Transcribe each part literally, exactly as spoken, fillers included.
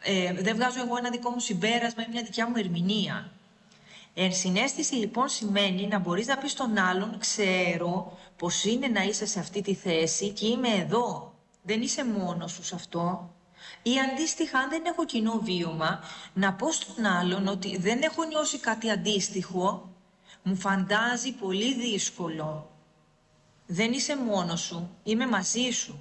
ε, δεν βγάζω εγώ ένα δικό μου συμπέρασμα ή μια δικιά μου ερμηνεία. Ενσυναίσθηση λοιπόν σημαίνει να μπορείς να πεις στον άλλον, ξέρω πως είναι να είσαι σε αυτή τη θέση και είμαι εδώ. Δεν είσαι μόνος σου σε αυτό. Ή αντίστοιχα, αν δεν έχω κοινό βίωμα, να πω στον άλλον ότι δεν έχω νιώσει κάτι αντίστοιχο, μου φαντάζει πολύ δύσκολο. Δεν είσαι μόνος σου, είμαι μαζί σου.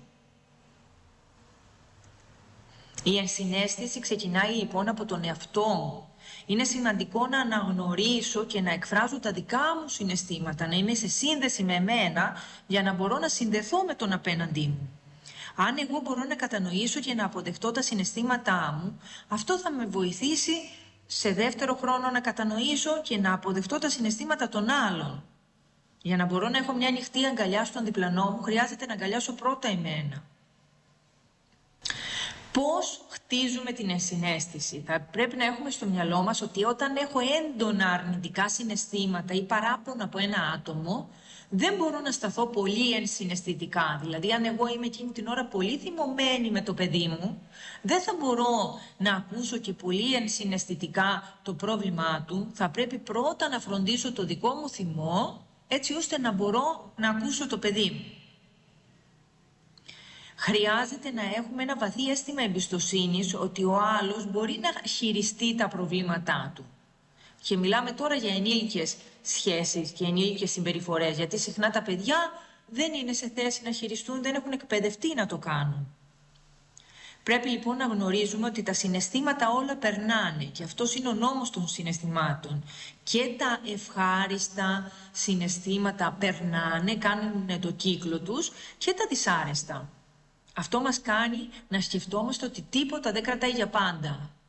Η ενσυναίσθηση ξεκινάει λοιπόν από τον εαυτό μου. Είναι σημαντικό να αναγνωρίσω και να εκφράζω τα δικά μου συναισθήματα, να είμαι σε σύνδεση με εμένα για να μπορώ να συνδεθώ με τον απέναντί μου. Αν εγώ μπορώ να κατανοήσω και να αποδεχτώ τα συναισθήματά μου, αυτό θα με βοηθήσει σε δεύτερο χρόνο να κατανοήσω και να αποδεχτώ τα συναισθήματα των άλλων. Για να μπορώ να έχω μια ανοιχτή αγκαλιά στον διπλανό μου, χρειάζεται να αγκαλιάσω πρώτα εμένα. Πώς χτίζουμε την ενσυναίσθηση? Θα πρέπει να έχουμε στο μυαλό μας ότι όταν έχω έντονα αρνητικά συναισθήματα ή παράπονα από ένα άτομο, δεν μπορώ να σταθώ πολύ ενσυναισθητικά. Δηλαδή, αν εγώ είμαι εκείνη την ώρα πολύ θυμωμένη με το παιδί μου, δεν θα μπορώ να ακούσω και πολύ ενσυναισθητικά το πρόβλημά του. Θα πρέπει πρώτα να φροντίσω το δικό μου θυμό, έτσι ώστε να μπορώ να ακούσω το παιδί μου. Χρειάζεται να έχουμε ένα βαθύ αίσθημα εμπιστοσύνης ότι ο άλλος μπορεί να χειριστεί τα προβλήματά του. Και μιλάμε τώρα για ενήλικες σχέσεις και ενήλικες συμπεριφορές, γιατί συχνά τα παιδιά δεν είναι σε θέση να χειριστούν, δεν έχουν εκπαιδευτεί να το κάνουν. Πρέπει λοιπόν να γνωρίζουμε ότι τα συναισθήματα όλα περνάνε και αυτός είναι ο νόμος των συναισθημάτων. Και τα ευχάριστα συναισθήματα περνάνε, κάνουν το κύκλο τους, και τα δυσάρεστα. Αυτό μας κάνει να σκεφτόμαστε ότι τίποτα δεν κρατάει για πάντα.